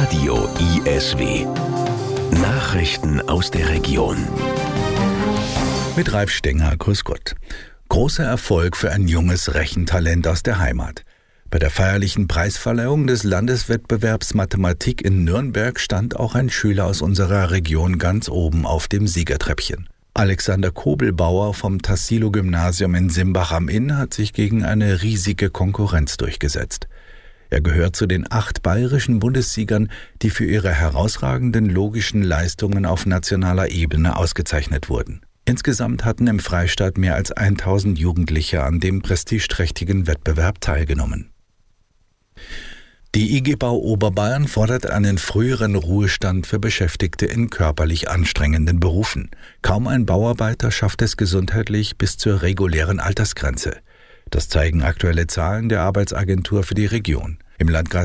Radio ISW. Nachrichten aus der Region. Mit Ralf Stenger, grüß Gott. Großer Erfolg für ein junges Rechentalent aus der Heimat. Bei der feierlichen Preisverleihung des Landeswettbewerbs Mathematik in Nürnberg stand auch ein Schüler aus unserer Region ganz oben auf dem Siegertreppchen. Alexander Kobelbauer vom Tassilo-Gymnasium in Simbach am Inn hat sich gegen eine riesige Konkurrenz durchgesetzt. Er gehört zu den 8 bayerischen Bundessiegern, die für ihre herausragenden logischen Leistungen auf nationaler Ebene ausgezeichnet wurden. Insgesamt hatten im Freistaat mehr als 1000 Jugendliche an dem prestigeträchtigen Wettbewerb teilgenommen. Die IG Bau Oberbayern fordert einen früheren Ruhestand für Beschäftigte in körperlich anstrengenden Berufen. Kaum ein Bauarbeiter schafft es gesundheitlich bis zur regulären Altersgrenze. Das zeigen aktuelle Zahlen der Arbeitsagentur für die Region. Im Landkreis